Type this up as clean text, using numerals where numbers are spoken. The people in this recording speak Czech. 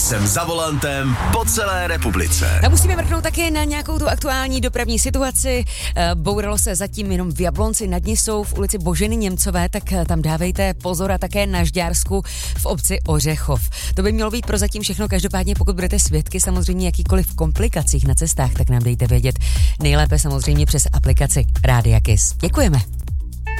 Jsem za volantem po celé republice. A musíme mrknout také na nějakou tu aktuální dopravní situaci. Bouralo se zatím jenom v Jablonci nad Nisou v ulici Boženy Němcové, tak tam dávejte pozor, a také na Žďársku v obci Ořechov. To by mělo být prozatím všechno. Každopádně, pokud budete svědky samozřejmě jakýkoliv komplikacích na cestách, tak nám dejte vědět. Nejlépe samozřejmě přes aplikaci Rádia Kiss. Děkujeme.